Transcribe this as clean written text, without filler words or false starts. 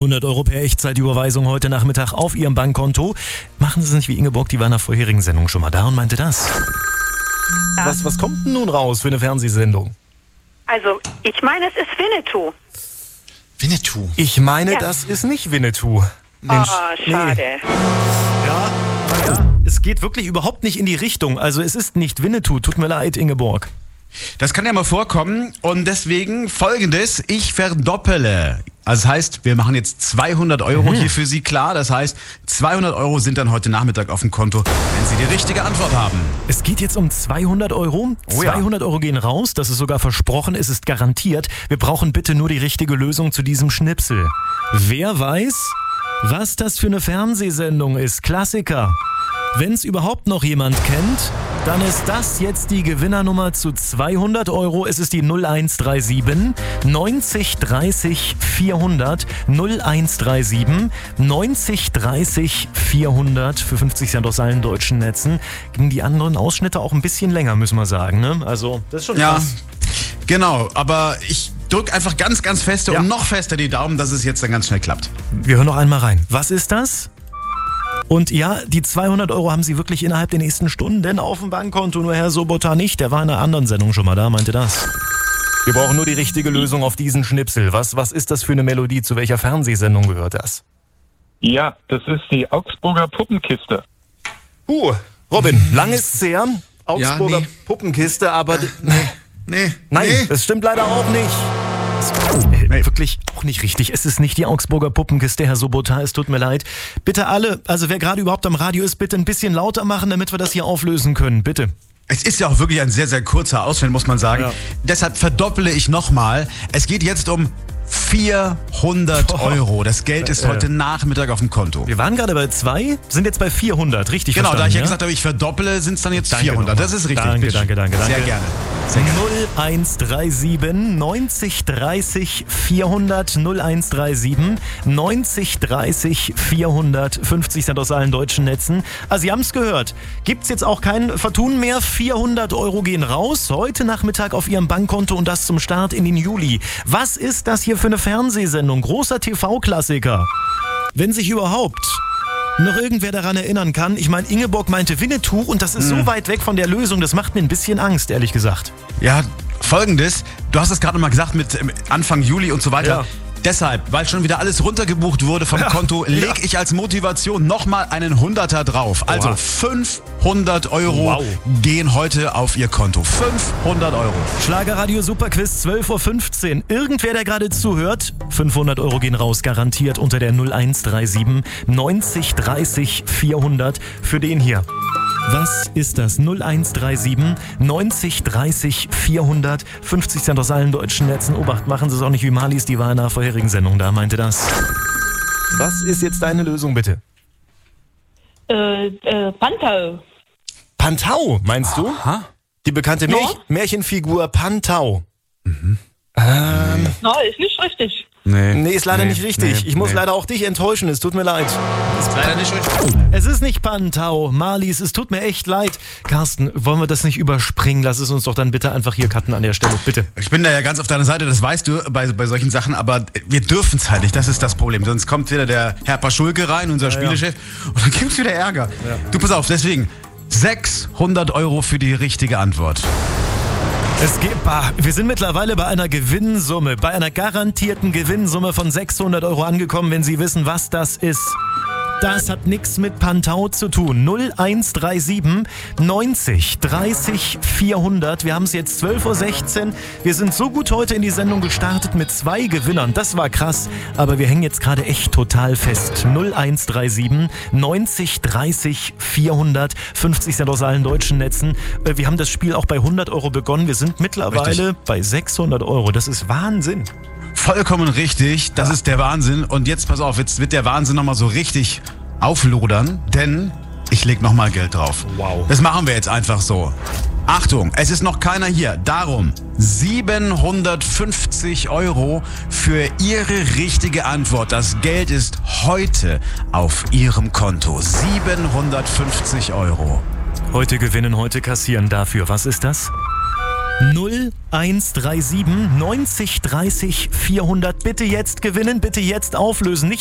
200 Euro per Echtzeitüberweisung heute Nachmittag auf Ihrem Bankkonto. Machen Sie es nicht wie Ingeborg, die war in der vorherigen Sendung schon mal da und meinte das. Was kommt denn nun raus für eine Fernsehsendung? Also, ich meine, es ist Winnetou. Winnetou? Ich meine, das ist nicht Winnetou. Mensch. Oh, schade. Nee. Ja, es geht wirklich überhaupt nicht in die Richtung. Also es ist nicht Winnetou. Tut mir leid, Ingeborg. Das kann ja mal vorkommen und deswegen Folgendes, ich verdoppele. Also das heißt, wir machen jetzt 200 Euro hier für Sie klar. Das heißt, 200 Euro sind dann heute Nachmittag auf dem Konto, wenn Sie die richtige Antwort haben. Es geht jetzt um 200 Euro. 200 Euro gehen raus, das ist sogar versprochen, es ist garantiert. Wir brauchen bitte nur die richtige Lösung zu diesem Schnipsel. Wer weiß, was das für eine Fernsehsendung ist? Klassiker. Wenn es überhaupt noch jemand kennt, dann ist das jetzt die Gewinnernummer zu 200 Euro. Es ist die 0137 90 30 400 0137 90 30 400 für 50 Cent aus allen deutschen Netzen. Gingen die anderen Ausschnitte auch ein bisschen länger, müssen wir sagen, ne? Also, das ist schon krass. Genau, aber ich drück einfach ganz, ganz feste und noch fester die Daumen, dass es jetzt dann ganz schnell klappt. Wir hören noch einmal rein. Was ist das? Und ja, die 200 Euro haben Sie wirklich innerhalb der nächsten Stunden auf dem Bankkonto. Nur Herr Sobotar nicht, der war in einer anderen Sendung schon mal da, meinte das. Wir brauchen nur die richtige Lösung auf diesen Schnipsel. Was ist das für eine Melodie? Zu welcher Fernsehsendung gehört das? Ja, das ist die Augsburger Puppenkiste. Robin, lang ist's her. Augsburger Puppenkiste, aber... Nein, das stimmt leider auch nicht. Wirklich auch nicht richtig. Es ist nicht die Augsburger Puppenkiste, Herr Sobotar, es tut mir leid. Bitte alle, also wer gerade überhaupt am Radio ist, bitte ein bisschen lauter machen, damit wir das hier auflösen können, bitte. Es ist ja auch wirklich ein sehr, sehr kurzer Ausschnitt, muss man sagen. Ja. Deshalb verdoppele ich nochmal. Es geht jetzt um 400 Euro. Das Geld ist heute Nachmittag auf dem Konto. Wir waren gerade bei 2, sind jetzt bei 400, richtig verstanden? Genau, da ich ja gesagt habe, ich verdoppele, sind es dann jetzt 400. Das ist richtig. Danke. Sehr gerne. 0137 90 30 400 0137 90 30 400 50 Cent aus allen deutschen Netzen. Also Sie haben es gehört. Gibt's jetzt auch kein Vertun mehr. 400 Euro gehen raus. Heute Nachmittag auf Ihrem Bankkonto und das zum Start in den Juli. Was ist das hier für eine Fernsehsendung? Großer TV-Klassiker. Wenn sich überhaupt noch irgendwer daran erinnern kann. Ich meine, Ingeborg meinte Winnetou und das ist so weit weg von der Lösung, das macht mir ein bisschen Angst, ehrlich gesagt. Ja, Folgendes, du hast es gerade mal gesagt mit Anfang Juli und so weiter. Ja. Deshalb, weil schon wieder alles runtergebucht wurde vom Konto, lege ich als Motivation nochmal einen 100er drauf. Also 500 Euro gehen heute auf Ihr Konto. 500 Euro. Schlagerradio Superquiz 12.15 Uhr. Irgendwer, der gerade zuhört, 500 Euro gehen raus, garantiert unter der 0137 90 30 400 für den hier. Was ist das? 0137 90 30 400 50 Cent aus allen deutschen Netzen. Obacht, machen Sie es auch nicht wie Marlies, die war in einer vorherigen Sendung da, meinte das. Was ist jetzt deine Lösung, bitte? Pantau. Pantau, meinst du? Aha. Die bekannte Märchenfigur Pantau. Ist nicht richtig. Nee, ist leider nicht richtig. Ich muss leider auch dich enttäuschen, es tut mir leid. Ist leider nicht richtig. Es ist nicht Pantau, Marlies, es tut mir echt leid. Carsten, wollen wir das nicht überspringen? Lass es uns doch dann bitte einfach hier cutten an der Stelle, bitte. Ich bin da ja ganz auf deiner Seite, das weißt du bei solchen Sachen, aber wir dürfen es halt nicht, das ist das Problem. Sonst kommt wieder der Herr Paschulke rein, unser Spielechef, und dann gibt es wieder Ärger. Ja. Du, pass auf, deswegen 600 Euro für die richtige Antwort. Wir sind mittlerweile bei einer Gewinnsumme, bei einer garantierten Gewinnsumme von 600 Euro angekommen, wenn Sie wissen, was das ist. Das hat nichts mit Pantau zu tun. 0137 90 30 400. Wir haben es jetzt 12.16 Uhr. Wir sind so gut heute in die Sendung gestartet mit 2 Gewinnern. Das war krass. Aber wir hängen jetzt gerade echt total fest. 0137 90 30 400. 50 Cent aus allen deutschen Netzen. Wir haben das Spiel auch bei 100 Euro begonnen. Wir sind mittlerweile bei 600 Euro. Das ist Wahnsinn. Vollkommen richtig, das ist der Wahnsinn. Und jetzt pass auf, jetzt wird der Wahnsinn nochmal so richtig auflodern, denn ich leg nochmal Geld drauf. Wow. Das machen wir jetzt einfach so. Achtung, es ist noch keiner hier. Darum 750 Euro für Ihre richtige Antwort. Das Geld ist heute auf Ihrem Konto. 750 Euro. Heute gewinnen, heute kassieren. Dafür, was ist das? 0137 90 30 400. Bitte jetzt gewinnen, bitte jetzt auflösen. Nicht